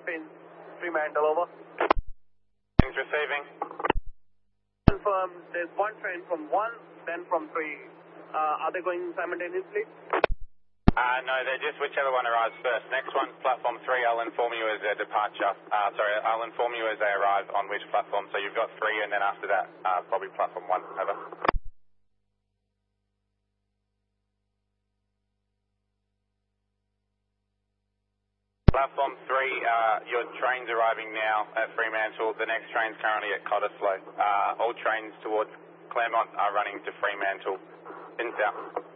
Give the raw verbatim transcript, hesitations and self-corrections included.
trains, Fremantle, over. Things receiving. Confirm, there's one train from one, then from three. Uh, are they going simultaneously? Uh, no, they're just whichever one arrives first. Next one, platform three, I'll inform you as their departure. Uh, sorry, I'll inform you as they arrive on which platform. So you've got three, and then after that, uh, probably platform one. Over. Platform three, uh, your train's arriving now at Fremantle. The next train's currently at Cottesloe. Uh, all trains towards Claremont are running to Fremantle. Pins out.